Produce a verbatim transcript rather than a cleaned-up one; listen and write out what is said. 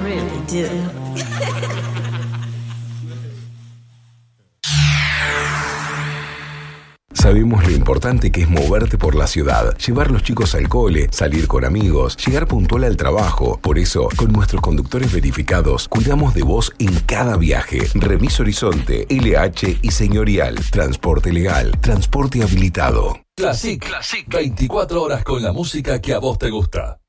really do. Sabemos lo importante que es moverte por la ciudad, llevar los chicos al cole, salir con amigos, llegar puntual al trabajo. Por eso, con nuestros conductores verificados, cuidamos de vos en cada viaje. Remis Horizonte, L H y Señorial. Transporte legal, transporte habilitado. Classic, Classic, veinticuatro horas con la música que a vos te gusta.